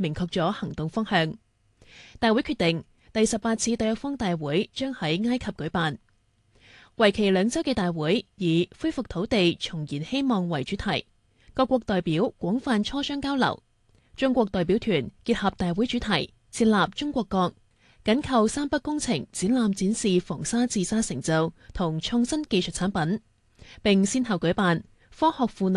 明確咗行動方向。大會決定第18次締約方大會將喺埃及舉辦，為期2週嘅大會以恢復土地重燃希望為主題，各國代表廣泛磋商交流。中國代表團結合大會主題，設立中國角，緊扣三北工程展覽展示防沙治沙成就同創新技術產品，並先後舉辦科學賦能